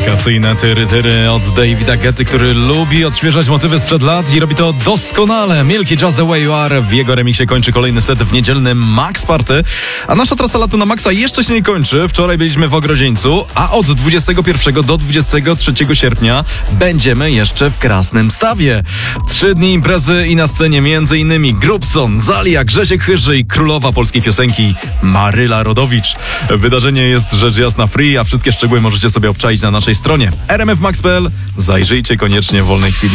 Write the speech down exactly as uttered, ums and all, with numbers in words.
Wakacyjne tyry tyry od Davida Guetty, który lubi odświeżać motywy sprzed lat i robi to doskonale. Milky Just the Way You Are w jego remiksie kończy kolejny set w niedzielnym Max Party. A nasza trasa latu na Maxa jeszcze się nie kończy. Wczoraj byliśmy w Ogrodzieńcu, a od dwudziestego pierwszego do dwudziestego trzeciego sierpnia będziemy jeszcze w Krasnymstawie. Trzy dni imprezy i na scenie m.in. Grubson, Zalia, Grzesiek Chyży i królowa polskiej piosenki Maryla Rodowicz. Wydarzenie jest rzecz jasna free, a wszystkie szczegóły możecie sobie obczaić na naszej stronie r m f max kropka p l. Zajrzyjcie koniecznie w wolnej chwili.